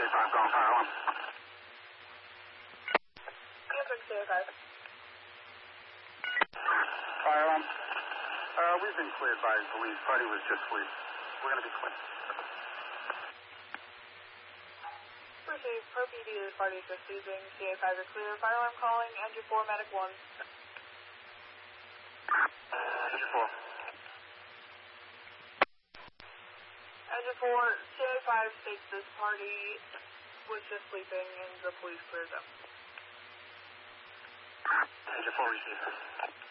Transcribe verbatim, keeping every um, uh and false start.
five, calling fire alarm. C A five. Fire alarm. Uh, we've been cleared by police. Party was just asleep. We're going to be clear. Received. Pro P D, the party is just leaving. C A five are clear. Fire alarm calling. Engine four, medic one. Engine four. Engine four, C A five states this party was just sleeping and the police cleared them. Engine four received.